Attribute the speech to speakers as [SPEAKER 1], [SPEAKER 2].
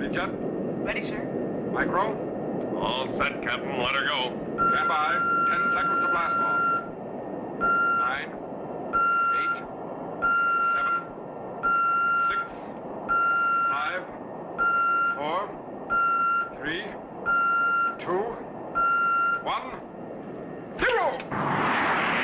[SPEAKER 1] Jet.
[SPEAKER 2] Ready, sir.
[SPEAKER 1] Micro.
[SPEAKER 3] All set, Captain. Let her go.
[SPEAKER 1] Stand by. 10 seconds to blast off. 9, 8, 7, 6, 5, 4, 3, 2, 1.